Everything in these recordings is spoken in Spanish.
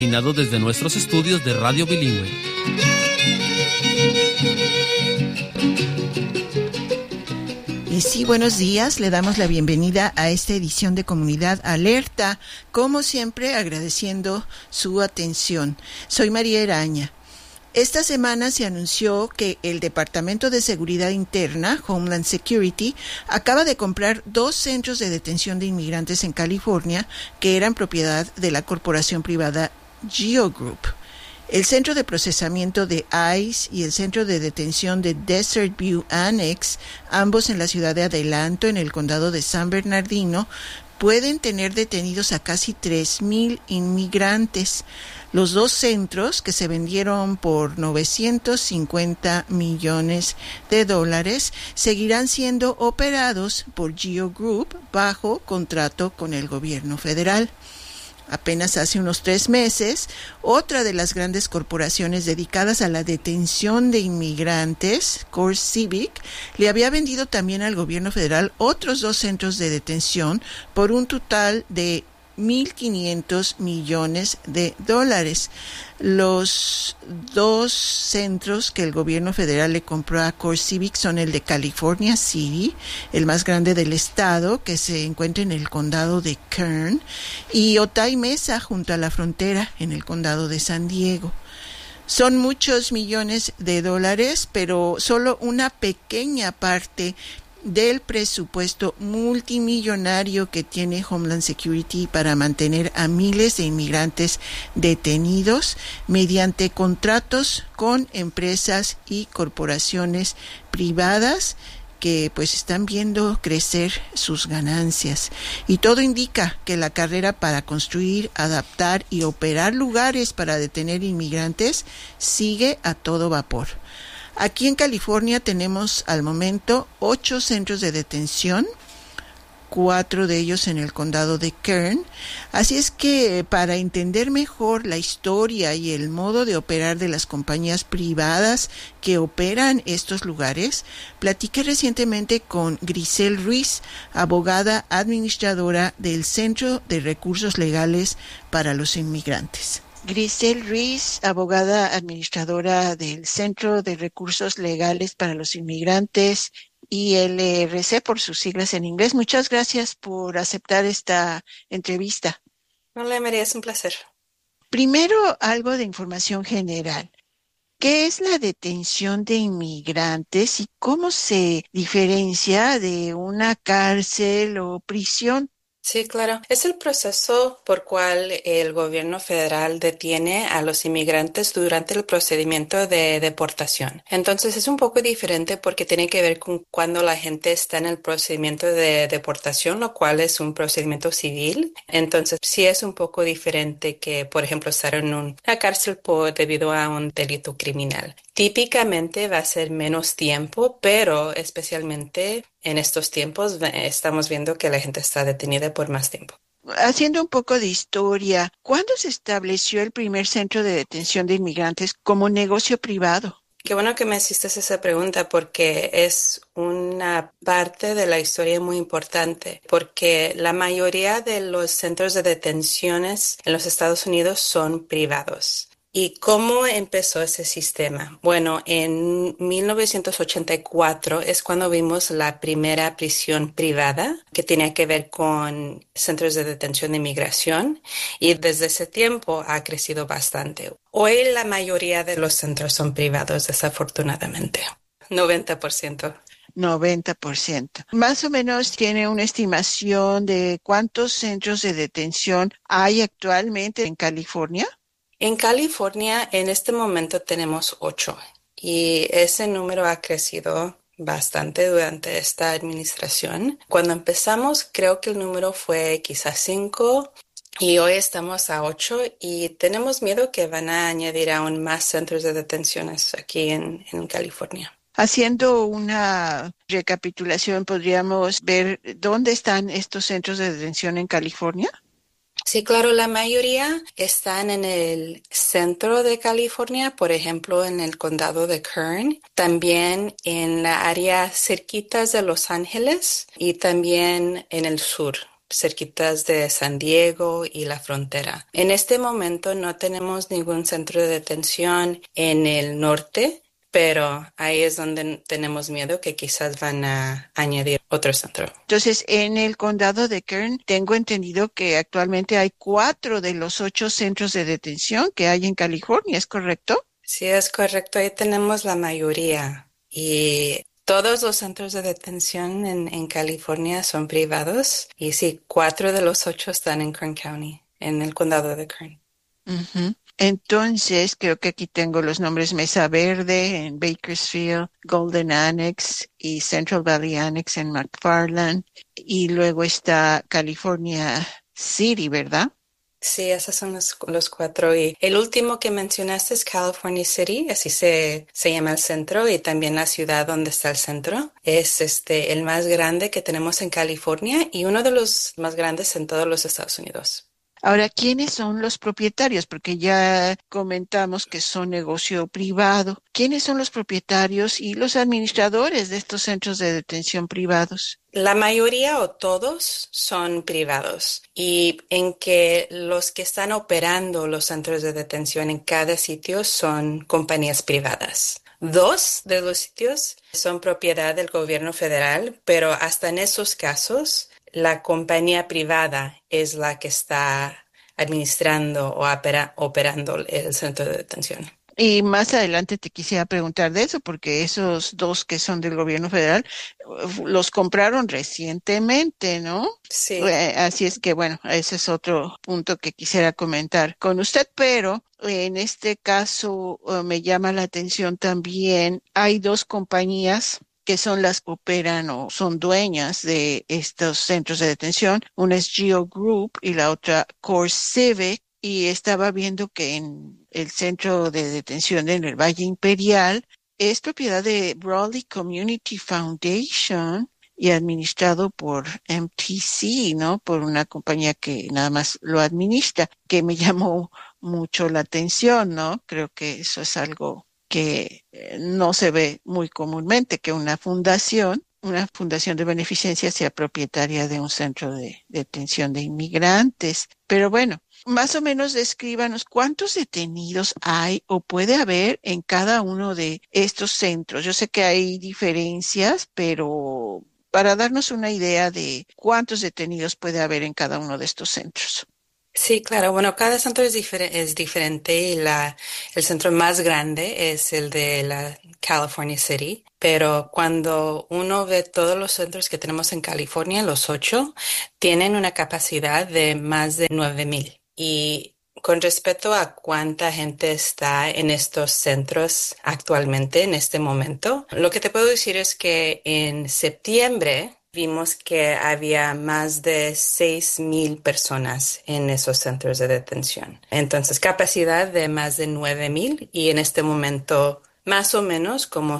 Desde nuestros estudios de Radio Bilingüe. Y sí, buenos días. Le damos la bienvenida a esta edición de Comunidad Alerta. Como siempre, agradeciendo su atención. Soy María Eraña. Esta semana se anunció que el Departamento de Seguridad Interna, Homeland Security, acaba de comprar 2 centros de detención de inmigrantes en California que eran propiedad de la corporación privada Geo Group. El Centro de Procesamiento de ICE y el Centro de Detención de Desert View Annex, ambos en la ciudad de Adelanto, en el condado de San Bernardino, pueden tener detenidos a casi 3,000 inmigrantes. Los 2 centros, que se vendieron por $950 millones, seguirán siendo operados por Geo Group bajo contrato con el gobierno federal. Apenas hace unos 3 meses, otra de las grandes corporaciones dedicadas a la detención de inmigrantes, CoreCivic, le había vendido también al gobierno federal otros 2 centros de detención por un total de $1,500 millones. Los 2 centros que el gobierno federal le compró a CoreCivic son el de California City, el más grande del estado, que se encuentra en el condado de Kern, y Otay Mesa, junto a la frontera, en el condado de San Diego. Son muchos millones de dólares, pero solo una pequeña parte del presupuesto multimillonario que tiene Homeland Security para mantener a miles de inmigrantes detenidos mediante contratos con empresas y corporaciones privadas que pues están viendo crecer sus ganancias. Y todo indica que la carrera para construir, adaptar y operar lugares para detener inmigrantes sigue a todo vapor. Aquí en California tenemos al momento 8 centros de detención, 4 de ellos en el condado de Kern. Así es que para entender mejor la historia y el modo de operar de las compañías privadas que operan estos lugares, platiqué recientemente con Grisel Ruiz, abogada administradora del Centro de Recursos Legales para los Inmigrantes. Grisel Ruiz, abogada administradora del Centro de Recursos Legales para los Inmigrantes, ILRC por sus siglas en inglés. Muchas gracias por aceptar esta entrevista. Hola María, es un placer. Primero, algo de información general. ¿Qué es la detención de inmigrantes y cómo se diferencia de una cárcel o prisión? Sí, claro. Es el proceso por cual el gobierno federal detiene a los inmigrantes durante el procedimiento de deportación. Entonces es un poco diferente porque tiene que ver con cuando la gente está en el procedimiento de deportación, lo cual es un procedimiento civil. Entonces sí es un poco diferente que, por ejemplo, estar en una cárcel debido a un delito criminal. Típicamente va a ser menos tiempo, pero especialmente en estos tiempos estamos viendo que la gente está detenida por más tiempo. Haciendo un poco de historia, ¿cuándo se estableció el primer centro de detención de inmigrantes como negocio privado? Qué bueno que me hiciste esa pregunta porque es una parte de la historia muy importante, porque la mayoría de los centros de detenciones en los Estados Unidos son privados. ¿Y cómo empezó ese sistema? Bueno, en 1984 es cuando vimos la primera prisión privada que tenía que ver con centros de detención de inmigración y desde ese tiempo ha crecido bastante. Hoy la mayoría de los centros son privados, desafortunadamente. 90%. 90%. Más o menos tiene una estimación de cuántos centros de detención hay actualmente en California. En California, en este momento tenemos 8 y ese número ha crecido bastante durante esta administración. Cuando empezamos, creo que el número fue quizás 5 y hoy estamos a 8 y tenemos miedo que van a añadir aún más centros de detenciones aquí en California. Haciendo una recapitulación, ¿podríamos ver dónde están estos centros de detención en California? Sí, claro, la mayoría están en el centro de California, por ejemplo, en el condado de Kern, también en la área cerquitas de Los Ángeles y también en el sur. cerquitas de San Diego y la frontera. En este momento no tenemos ningún centro de detención en el norte, pero ahí es donde tenemos miedo que quizás van a añadir otro centro. Entonces, en el condado de Kern, tengo entendido que actualmente hay 4 de los 8 centros de detención que hay en California, ¿es correcto? Sí, es correcto. Ahí tenemos la mayoría. Y todos los centros de detención en California son privados. Y sí, 4 de los 8 están en Kern County, en el condado de Kern. Ujú. Entonces, creo que aquí tengo los nombres: Mesa Verde en Bakersfield, Golden Annex y Central Valley Annex en McFarland. Y luego está California City, ¿verdad? Sí, esos son los 4. Y el último que mencionaste es California City, así se llama el centro, y también la ciudad donde está el centro. Es el más grande que tenemos en California y uno de los más grandes en todos los Estados Unidos. Ahora, ¿quiénes son los propietarios? Porque ya comentamos que son negocio privado. ¿Quiénes son los propietarios y los administradores de estos centros de detención privados? La mayoría o todos son privados y en que los que están operando los centros de detención en cada sitio son compañías privadas. 2 de los sitios son propiedad del gobierno federal, pero hasta en esos casos la compañía privada es la que está administrando o operando el centro de detención. Y más adelante te quisiera preguntar de eso, porque esos 2 que son del gobierno federal los compraron recientemente, ¿no? Sí. Así es que, bueno, ese es otro punto que quisiera comentar con usted, pero en este caso me llama la atención también, hay 2 compañías que son las que operan o son dueñas de estos centros de detención. Una es Geo Group y la otra Core Civic. Y estaba viendo que en el centro de detención en el Valle Imperial es propiedad de Brawley Community Foundation y administrado por MTC, ¿no? Por una compañía que nada más lo administra, que me llamó mucho la atención, ¿no? Creo que eso es algo que no se ve muy comúnmente, que una fundación de beneficencia sea propietaria de un centro de detención de inmigrantes. Pero bueno, más o menos descríbanos cuántos detenidos hay o puede haber en cada uno de estos centros. Yo sé que hay diferencias, pero para darnos una idea de cuántos detenidos puede haber en cada uno de estos centros. Sí, claro. Bueno, cada centro es diferente y el centro más grande es el de la California City. Pero cuando uno ve todos los centros que tenemos en California, los 8, tienen una capacidad de más de 9,000. Y con respecto a cuánta gente está en estos centros actualmente, en este momento, lo que te puedo decir es que en septiembre vimos que había más de 6,000 personas en esos centros de detención. Entonces, capacidad de más de 9,000 y en este momento más o menos como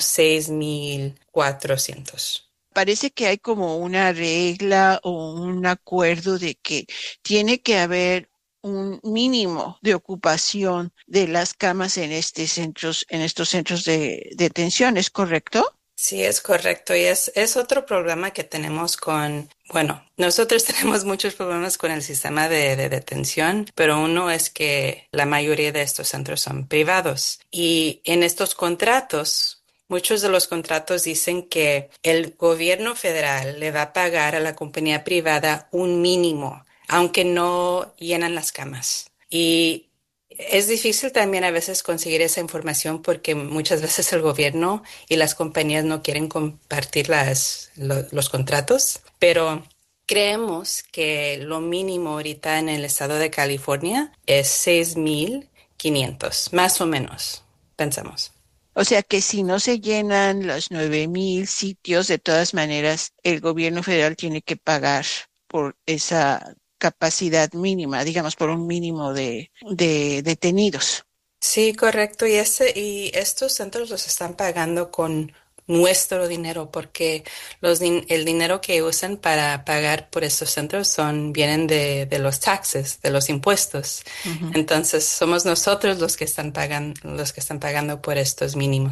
6,400. Parece que hay como una regla o un acuerdo de que tiene que haber un mínimo de ocupación de las camas en estos centros de detención, ¿es correcto? Sí, es correcto. Y es otro problema que tenemos bueno, nosotros tenemos muchos problemas con el sistema de detención, pero uno es que la mayoría de estos centros son privados. Y en estos contratos, muchos de los contratos dicen que el gobierno federal le va a pagar a la compañía privada un mínimo, aunque no llenan las camas. Y es difícil también a veces conseguir esa información porque muchas veces el gobierno y las compañías no quieren compartir los contratos, pero creemos que lo mínimo ahorita en el estado de California es 6,500, más o menos, pensamos. O sea que si no se llenan los 9,000 sitios, de todas maneras, el gobierno federal tiene que pagar por esa capacidad mínima, digamos, por un mínimo de detenidos. Sí, correcto. Y estos centros los están pagando con nuestro dinero porque el dinero que usan para pagar por estos centros vienen de los taxes, de los impuestos. Ujú. Entonces, somos nosotros los que están pagando por estos mínimos.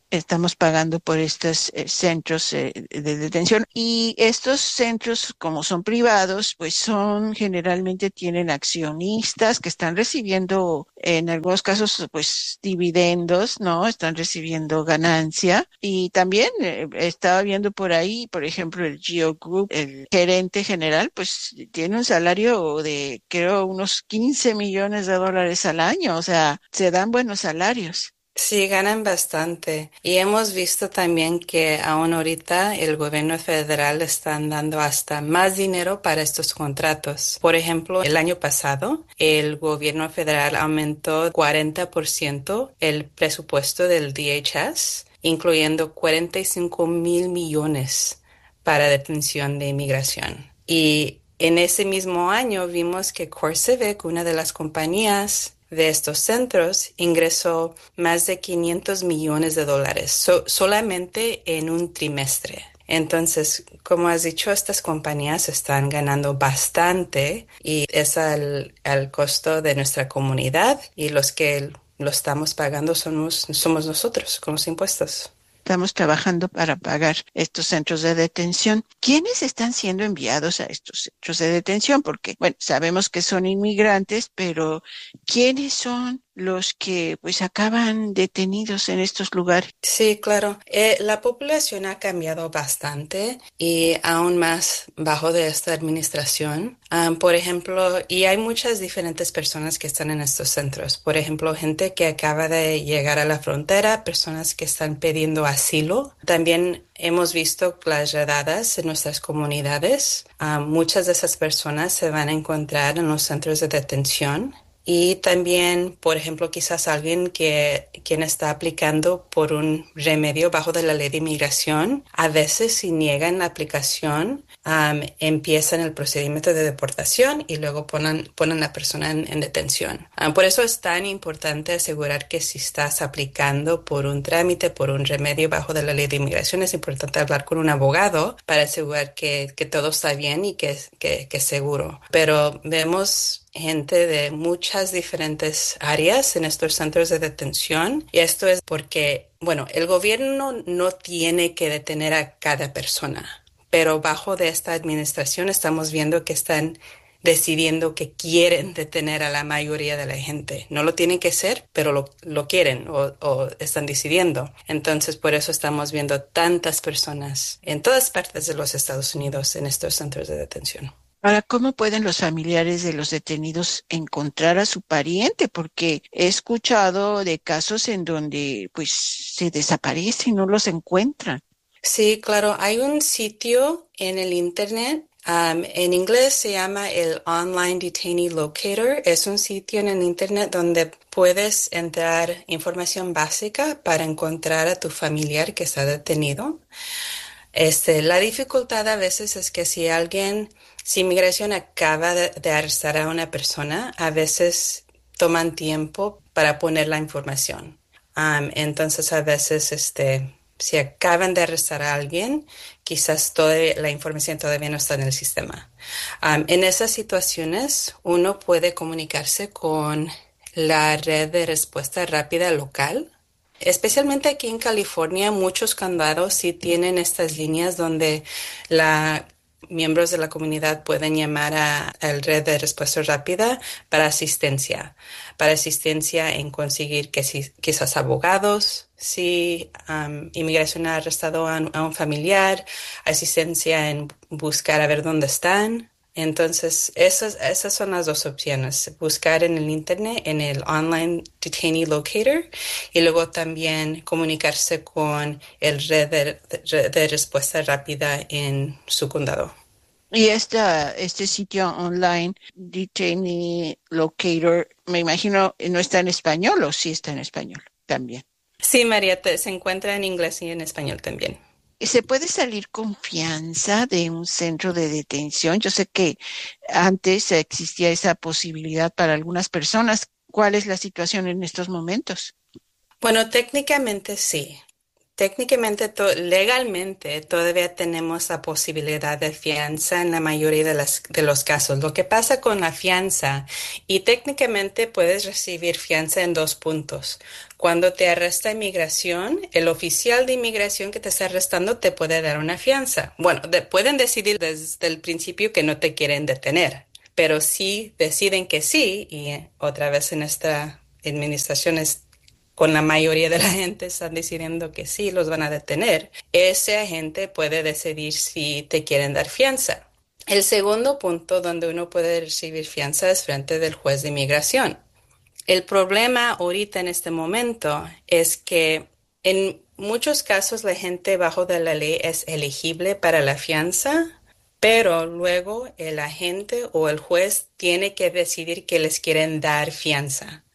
Estamos pagando por estos centros de detención, y estos centros, como son privados, pues generalmente tienen accionistas que están recibiendo, en algunos casos, pues dividendos, ¿no? Están recibiendo ganancia, y también estaba viendo por ahí, por ejemplo, el Geo Group, el gerente general, pues tiene un salario de, creo, unos $15 millones al año, o sea, se dan buenos salarios. Sí, ganan bastante. Y hemos visto también que aún ahorita el gobierno federal está dando hasta más dinero para estos contratos. Por ejemplo, el año pasado, el gobierno federal aumentó 40% el presupuesto del DHS, incluyendo 45,000 millones para detención de inmigración. Y en ese mismo año vimos que CoreCivic, una de las compañías de estos centros, ingresó más de $500 millones solamente en un trimestre. Entonces, como has dicho, estas compañías están ganando bastante y es al costo de nuestra comunidad, y los que lo estamos pagando somos nosotros con los impuestos. Estamos trabajando para pagar estos centros de detención. ¿Quiénes están siendo enviados a estos centros de detención? Porque, bueno, sabemos que son inmigrantes, pero ¿quiénes son los que pues acaban detenidos en estos lugares? Sí, claro. La población ha cambiado bastante y aún más bajo de esta administración. Por ejemplo, y hay muchas diferentes personas que están en estos centros. Por ejemplo, gente que acaba de llegar a la frontera, personas que están pidiendo asilo. También hemos visto las redadas en nuestras comunidades. Muchas de esas personas se van a encontrar en los centros de detención. Y también, por ejemplo, quizás alguien quien está aplicando por un remedio bajo de la ley de inmigración, a veces si niegan la aplicación, empiezan el procedimiento de deportación y luego ponen a la persona en detención. Por eso es tan importante asegurar que si estás aplicando por un trámite, por un remedio bajo de la ley de inmigración, es importante hablar con un abogado para asegurar que todo está bien y que es seguro. Pero vemos gente de muchas diferentes áreas en estos centros de detención, y esto es porque, bueno, el gobierno no tiene que detener a cada persona, pero bajo de esta administración estamos viendo que están decidiendo que quieren detener a la mayoría de la gente. No lo tienen que hacer, pero lo quieren o están decidiendo. Entonces, por eso estamos viendo tantas personas en todas partes de los Estados Unidos en estos centros de detención. Ahora, ¿cómo pueden los familiares de los detenidos encontrar a su pariente? Porque he escuchado de casos en donde pues se desaparecen, no los encuentran. Sí, claro, hay un sitio en el internet. En inglés se llama el Online Detainee Locator. Es un sitio en el internet donde puedes entrar información básica para encontrar a tu familiar que está detenido. La dificultad a veces es que si inmigración acaba de arrestar a una persona, a veces toman tiempo para poner la información. Entonces a veces, si acaban de arrestar a alguien, quizás toda la información todavía no está en el sistema. En esas situaciones, uno puede comunicarse con la red de respuesta rápida local. Especialmente aquí en California, muchos condados sí tienen estas líneas donde miembros de la comunidad pueden llamar a la red de respuesta rápida para asistencia en conseguir quizás abogados, si inmigración ha arrestado a un familiar, asistencia en buscar a ver dónde están. Entonces, esas son las dos opciones: buscar en el internet, en el Online Detainee Locator, y luego también comunicarse con el red de respuesta rápida en su condado. Y este sitio online, Detainee Locator, me imagino, no está en español, o sí está en español también. Sí, María, se encuentra en inglés y en español también. ¿Se puede salir con fianza de un centro de detención? Yo sé que antes existía esa posibilidad para algunas personas. ¿Cuál es la situación en estos momentos? Bueno, técnicamente sí, Técnicamente, legalmente, todavía tenemos la posibilidad de fianza en la mayoría de los casos. Lo que pasa con la fianza, y técnicamente puedes recibir fianza en dos puntos. Cuando te arresta inmigración, el oficial de inmigración que te está arrestando te puede dar una fianza. Bueno, pueden decidir desde el principio que no te quieren detener, pero si deciden que sí, y otra vez en esta administración con la mayoría de la gente están decidiendo que sí los van a detener, ese agente puede decidir si te quieren dar fianza. El segundo punto donde uno puede recibir fianza es frente del juez de inmigración. El problema ahorita en este momento es que en muchos casos la gente bajo de la ley es elegible para la fianza, pero luego el agente o el juez tiene que decidir que les quieren dar fianza.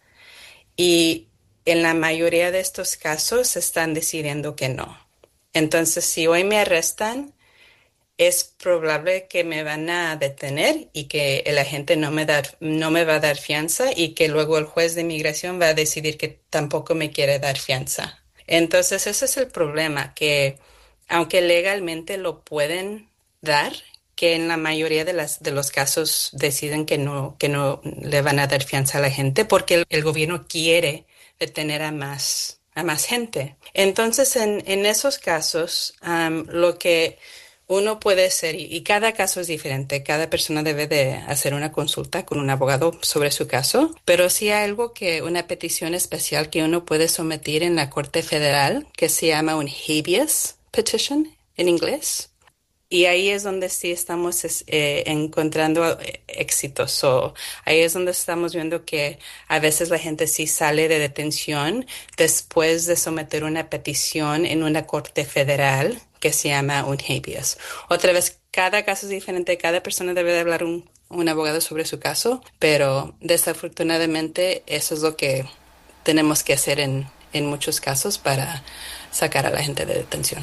Y en la mayoría de estos casos se están decidiendo que no. Entonces, si hoy me arrestan, es probable que me van a detener y que el agente no me va a dar fianza y que luego el juez de inmigración va a decidir que tampoco me quiere dar fianza. Entonces, ese es el problema, que aunque legalmente lo pueden dar, que en la mayoría de los casos deciden que no le van a dar fianza a la gente porque el gobierno quiere detener a más gente. Entonces, en esos casos, lo que uno puede hacer, y cada caso es diferente, cada persona debe de hacer una consulta con un abogado sobre su caso, pero sí hay una petición especial que uno puede someter en la Corte Federal que se llama un habeas petition en inglés. Y ahí es donde sí estamos encontrando éxitos. Ahí es donde estamos viendo que a veces la gente sí sale de detención después de someter una petición en una corte federal que se llama un habeas. Otra vez, cada caso es diferente, cada persona debe de hablar un abogado sobre su caso, pero desafortunadamente eso es lo que tenemos que hacer en muchos casos para sacar a la gente de detención.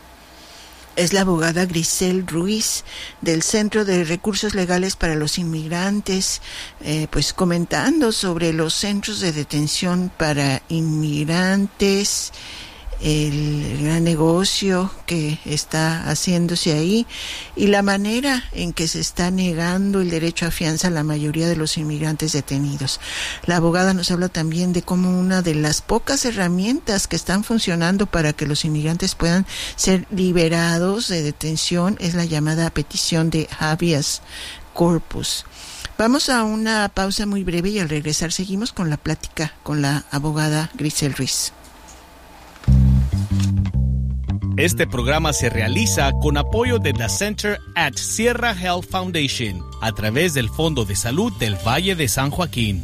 Es la abogada Grisel Ruiz del Centro de Recursos Legales para los Inmigrantes, pues comentando sobre los centros de detención para inmigrantes, el gran negocio que está haciéndose ahí y la manera en que se está negando el derecho a fianza a la mayoría de los inmigrantes detenidos. La abogada nos habla también de cómo una de las pocas herramientas que están funcionando para que los inmigrantes puedan ser liberados de detención es la llamada petición de habeas corpus. Vamos a una pausa muy breve y al regresar seguimos con la plática con la abogada Grisel Ruiz. Este programa se realiza con apoyo de The Center at Sierra Health Foundation a través del Fondo de Salud del Valle de San Joaquín.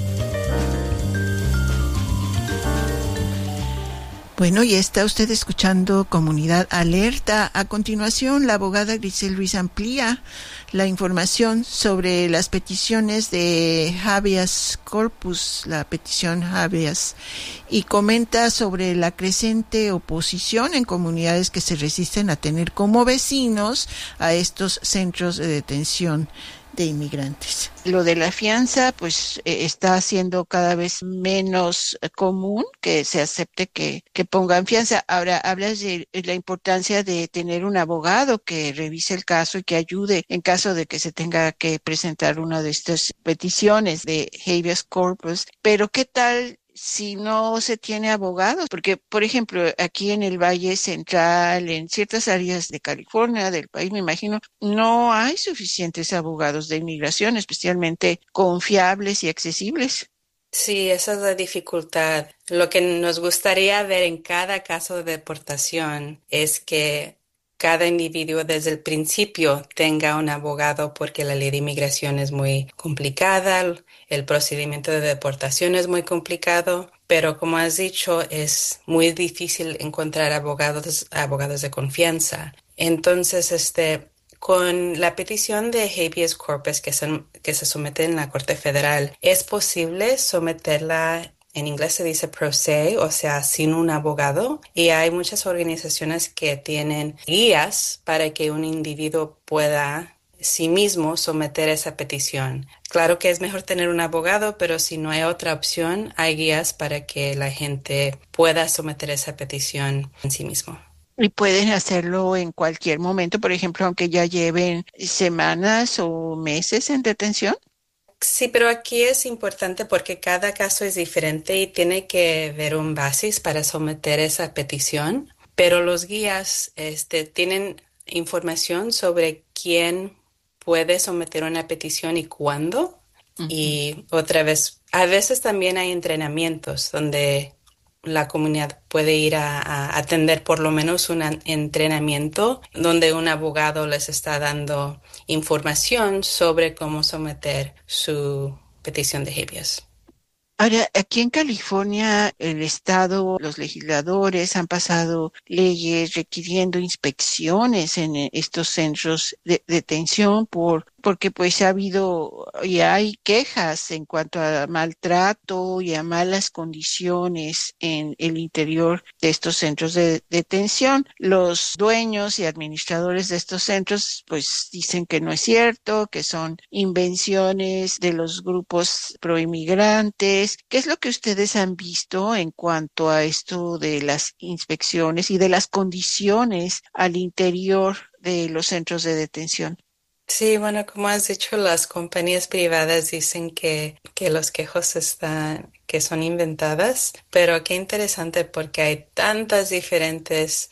Bueno, y está usted escuchando Comunidad Alerta. A continuación, la abogada Grisel Ruiz amplía la información sobre las peticiones de habeas corpus, la petición habeas, y comenta sobre la creciente oposición en comunidades que se resisten a tener como vecinos a estos centros de detención de inmigrantes. Lo de la fianza, pues está siendo cada vez menos común que se acepte que pongan fianza. Ahora, hablas de la importancia de tener un abogado que revise el caso y que ayude en caso de que se tenga que presentar una de estas peticiones de habeas corpus. Pero, ¿qué tal si no se tiene abogados? Porque, por ejemplo, aquí en el Valle Central, en ciertas áreas de California, del país, me imagino, no hay suficientes abogados de inmigración, especialmente confiables y accesibles. Sí, esa es la dificultad. Lo que nos gustaría ver en cada caso de deportación es que cada individuo desde el principio tenga un abogado porque la ley de inmigración es muy complicada, el procedimiento de deportación es muy complicado, pero como has dicho, es muy difícil encontrar abogados de confianza. Entonces, con la petición de habeas corpus que se somete en la Corte Federal, es posible someterla. En inglés se dice pro se, o sea, sin un abogado, y hay muchas organizaciones que tienen guías para que un individuo pueda sí mismo someter esa petición. Claro que es mejor tener un abogado, pero si no hay otra opción, hay guías para que la gente pueda someter esa petición en sí mismo. Y pueden hacerlo en cualquier momento, por ejemplo, aunque ya lleven semanas o meses en detención. Sí, pero aquí es importante porque cada caso es diferente y tiene que haber un basis para someter esa petición, pero los guías tienen información sobre quién puede someter una petición y cuándo. Ujú. Y otra vez, a veces también hay entrenamientos donde la comunidad puede ir a atender por lo menos un entrenamiento donde un abogado les está dando información sobre cómo someter su petición de habeas. Ahora, aquí en California, el Estado, los legisladores han pasado leyes requiriendo inspecciones en estos centros de detención porque pues ha habido y hay quejas en cuanto a maltrato y a malas condiciones en el interior de estos centros de detención. Los dueños y administradores de estos centros pues dicen que no es cierto, que son invenciones de los grupos proinmigrantes. ¿Qué es lo que ustedes han visto en cuanto a esto de las inspecciones y de las condiciones al interior de los centros de detención? Sí, bueno, como has dicho, las compañías privadas dicen que los quejos que son inventadas, pero qué interesante porque hay tantas diferentes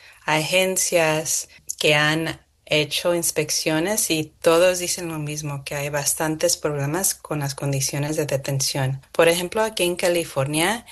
agencias que han hecho inspecciones y todos dicen lo mismo, que hay bastantes problemas con las condiciones de detención. Por ejemplo, aquí en California,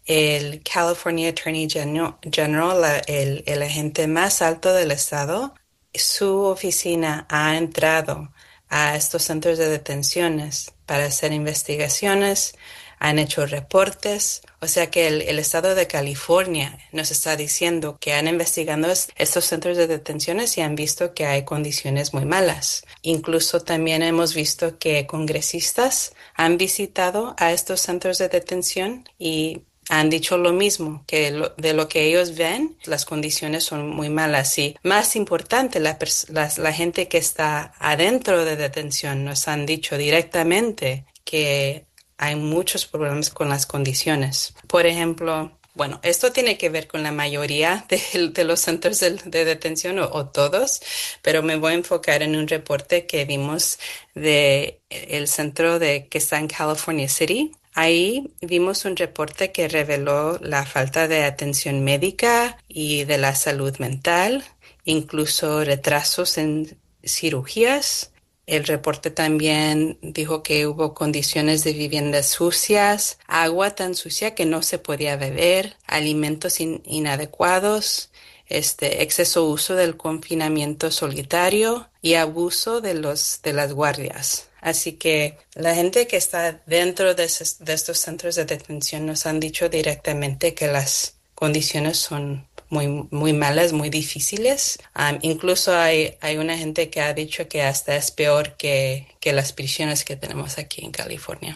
el California Attorney General, el agente más alto del estado, su oficina ha entrado a estos centros de detenciones para hacer investigaciones, han hecho reportes, o sea que el estado de California nos está diciendo que han investigado estos centros de detenciones y han visto que hay condiciones muy malas. Incluso también hemos visto que congresistas han visitado a estos centros de detención y han dicho lo mismo, que de lo que ellos ven, las condiciones son muy malas. Y más importante, la gente que está adentro de detención nos han dicho directamente que hay muchos problemas con las condiciones. Por ejemplo, bueno, esto tiene que ver con la mayoría de los centros de detención o todos, pero me voy a enfocar en un reporte que vimos de el centro que está en California City. Ahí vimos un reporte que reveló la falta de atención médica y de la salud mental, incluso retrasos en cirugías. El reporte también dijo que hubo condiciones de viviendas sucias, agua tan sucia que no se podía beber, alimentos inadecuados, exceso uso del confinamiento solitario y abuso de las guardias. Así que la gente que está dentro de estos centros de detención nos han dicho directamente que las condiciones son muy, muy malas, muy difíciles. Incluso hay una gente que ha dicho que hasta es peor que las prisiones que tenemos aquí en California.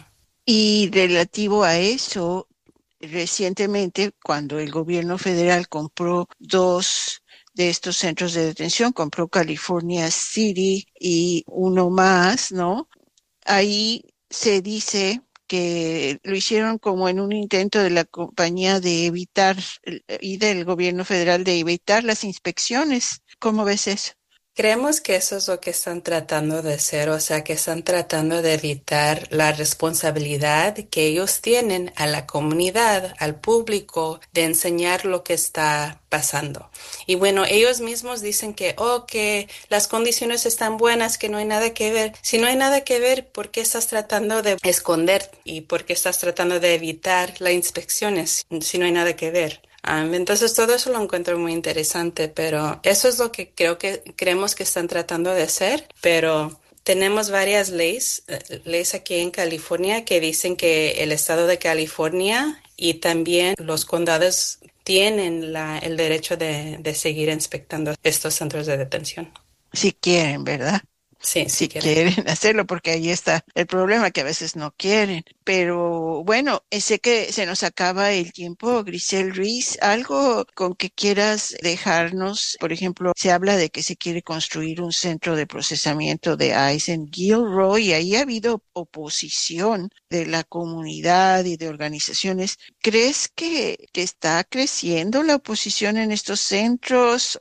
Y relativo a eso, recientemente, cuando el gobierno federal compró dos de estos centros de detención, compró California City y uno más, ¿no? Ahí se dice que lo hicieron como en un intento de la compañía de evitar y del gobierno federal de evitar las inspecciones. ¿Cómo ves eso? Creemos que eso es lo que están tratando de hacer, o sea, que están tratando de evitar la responsabilidad que ellos tienen a la comunidad, al público, de enseñar lo que está pasando. Y bueno, ellos mismos dicen que las condiciones están buenas, que no hay nada que ver. Si no hay nada que ver, ¿por qué estás tratando de esconder y por qué estás tratando de evitar las inspecciones si no hay nada que ver? Entonces todo eso lo encuentro muy interesante, pero eso es lo que creemos que están tratando de hacer, pero tenemos varias leyes aquí en California que dicen que el estado de California y también los condados tienen el derecho de seguir inspectando estos centros de detención. Si quieren, ¿verdad? Sí, sí si quieren hacerlo, porque ahí está el problema, que a veces no quieren. Pero bueno, sé que se nos acaba el tiempo. Grisel Ruiz, algo con que quieras dejarnos. Por ejemplo, se habla de que se quiere construir un centro de procesamiento de ICE en Gilroy, y ahí ha habido oposición de la comunidad y de organizaciones. ¿Crees que está creciendo la oposición en estos centros,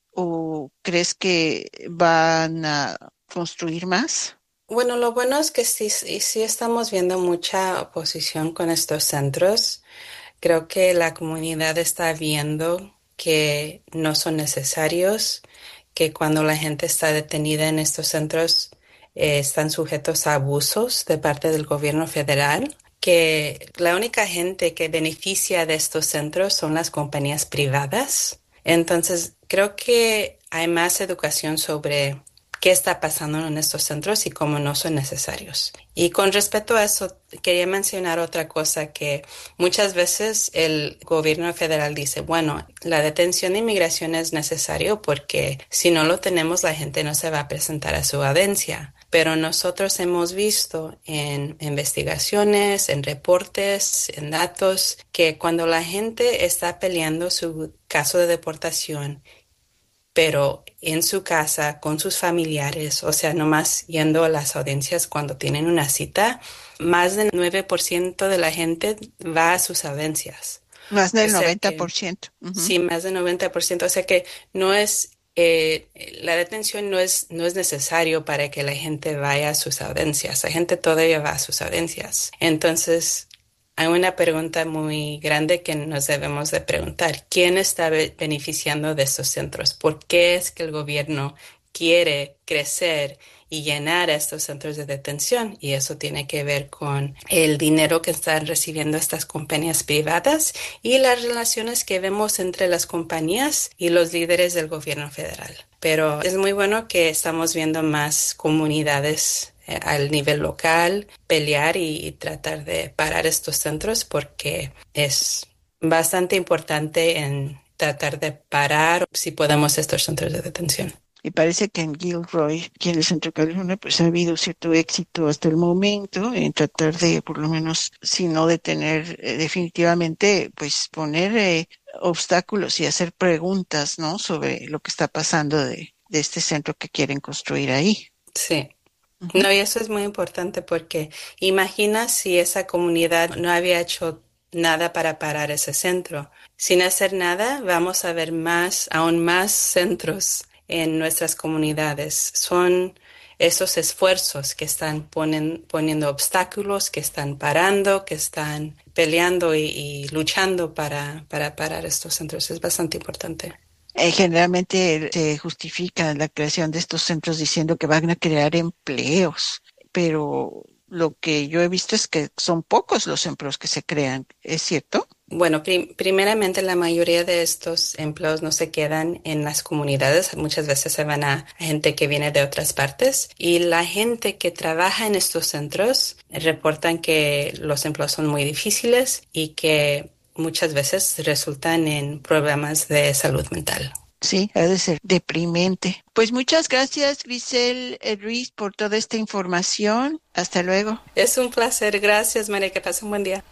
o crees que van a construir más? Bueno, lo bueno es que sí estamos viendo mucha oposición con estos centros. Creo que la comunidad está viendo que no son necesarios, que cuando la gente está detenida en estos centros están sujetos a abusos de parte del gobierno federal, que la única gente que beneficia de estos centros son las compañías privadas. Entonces, creo que hay más educación sobre qué está pasando en estos centros y cómo no son necesarios. Y con respecto a eso, quería mencionar otra cosa, que muchas veces el gobierno federal dice, bueno, la detención de inmigración es necesario porque si no lo tenemos, la gente no se va a presentar a su audiencia. Pero nosotros hemos visto en investigaciones, en reportes, en datos, que cuando la gente está peleando su caso de deportación, pero en su casa, con sus familiares, o sea, nomás yendo a las audiencias cuando tienen una cita, más del 9% de la gente va a sus audiencias. Más O del sea que 90%. Ujú. sí, más del 90%. O sea que no es, la detención no es necesario para que la gente vaya a sus audiencias. La gente todavía va a sus audiencias. Entonces, hay una pregunta muy grande que nos debemos de preguntar. ¿Quién está beneficiando de estos centros? ¿Por qué es que el gobierno quiere crecer y llenar estos centros de detención? Y eso tiene que ver con el dinero que están recibiendo estas compañías privadas y las relaciones que vemos entre las compañías y los líderes del gobierno federal. Pero es muy bueno que estamos viendo más comunidades al nivel local pelear y tratar de parar estos centros, porque es bastante importante en tratar de parar, si podemos, estos centros de detención. Y parece que en Gilroy, aquí en el centro de California, pues ha habido cierto éxito hasta el momento en tratar de, por lo menos, si no detener definitivamente, pues poner obstáculos y hacer preguntas, ¿no? Sobre lo que está pasando de este centro que quieren construir ahí. Sí. Ujú. No, y eso es muy importante porque imagina si esa comunidad no había hecho nada para parar ese centro. Sin hacer nada, vamos a ver aún más centros en nuestras comunidades. Son esos esfuerzos que están poniendo obstáculos, que están parando, que están peleando y luchando para parar estos centros. Es bastante importante. Generalmente se justifica la creación de estos centros diciendo que van a crear empleos, pero lo que yo he visto es que son pocos los empleos que se crean, ¿es cierto? Bueno, primeramente la mayoría de estos empleos no se quedan en las comunidades, muchas veces se van a gente que viene de otras partes, y la gente que trabaja en estos centros reportan que los empleos son muy difíciles y que muchas veces resultan en problemas de salud mental. Sí, ha de ser deprimente. Pues muchas gracias, Grisel Ruiz, por toda esta información. Hasta luego. Es un placer. Gracias, María. Que pase un buen día.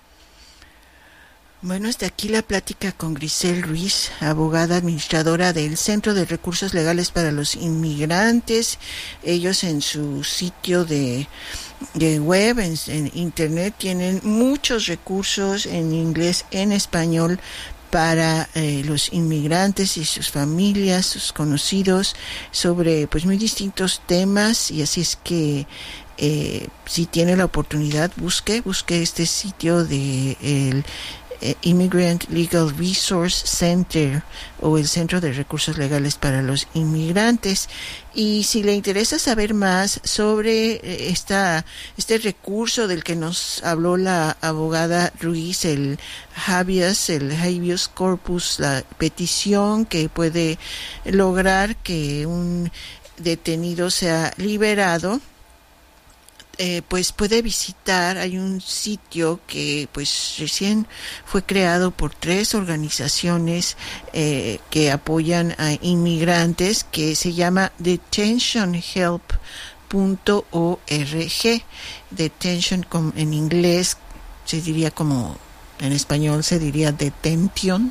Bueno, hasta aquí la plática con Grisel Ruiz, abogada administradora del Centro de Recursos Legales para los Inmigrantes. Ellos en su sitio de web, en internet, tienen muchos recursos en inglés, en español, para los inmigrantes y sus familias, sus conocidos, sobre pues muy distintos temas. Y así es que si tiene la oportunidad, busque este sitio de el Immigrant Legal Resource Center, o el Centro de Recursos Legales para los Inmigrantes. Y si le interesa saber más sobre este recurso del que nos habló la abogada Ruiz, el habeas corpus, la petición que puede lograr que un detenido sea liberado, pues puede visitar. Hay un sitio que pues recién fue creado por 3 organizaciones que apoyan a inmigrantes, que se llama detentionhelp.org. Detention en inglés se diría como en español se diría detention,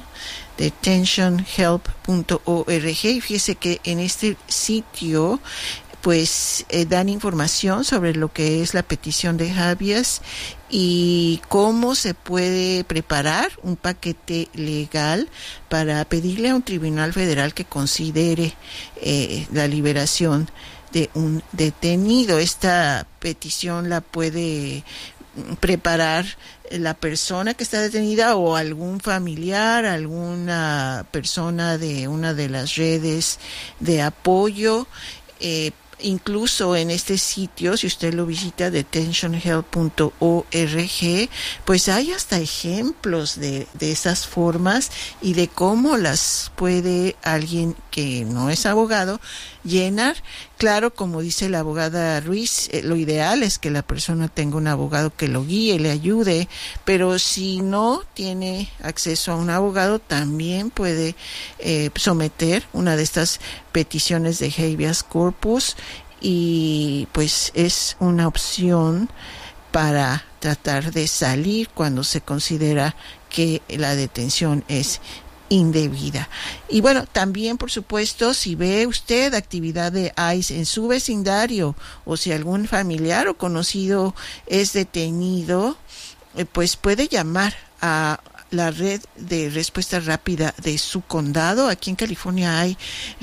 detentionhelp.org. Y fíjese que en este sitio pues dan información sobre lo que es la petición de habeas y cómo se puede preparar un paquete legal para pedirle a un tribunal federal que considere la liberación de un detenido. Esta petición la puede preparar la persona que está detenida o algún familiar, alguna persona de una de las redes de apoyo. Incluso en este sitio, si usted lo visita, detentionhelp.org, pues hay hasta ejemplos de esas formas y de cómo las puede alguien que no es abogado llenar. Claro, como dice la abogada Ruiz, lo ideal es que la persona tenga un abogado que lo guíe, le ayude, pero si no tiene acceso a un abogado, también puede someter una de estas peticiones de habeas corpus y pues es una opción para tratar de salir cuando se considera que la detención es indebida. Y bueno, también por supuesto, si ve usted actividad de ICE en su vecindario o si algún familiar o conocido es detenido, pues puede llamar a la red de respuesta rápida de su condado. Aquí en California hay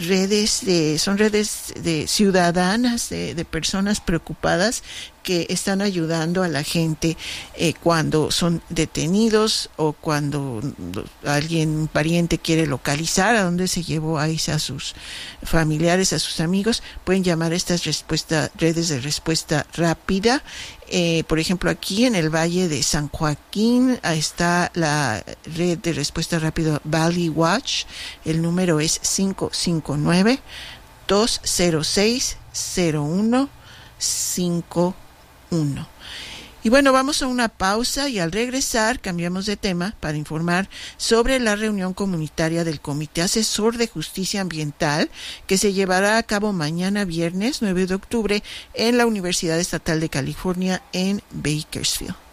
son redes de ciudadanas, de personas preocupadas que están ayudando a la gente cuando son detenidos o cuando un pariente quiere localizar a dónde se llevó a sus familiares, a sus amigos. Pueden llamar a estas redes de respuesta rápida. Por ejemplo, aquí en el Valle de San Joaquín está la red de respuesta rápida Valley Watch. El número es 559-206-0151. Y bueno, vamos a una pausa y al regresar cambiamos de tema para informar sobre la reunión comunitaria del Comité Asesor de Justicia Ambiental que se llevará a cabo mañana viernes 9 de octubre en la Universidad Estatal de California en Bakersfield.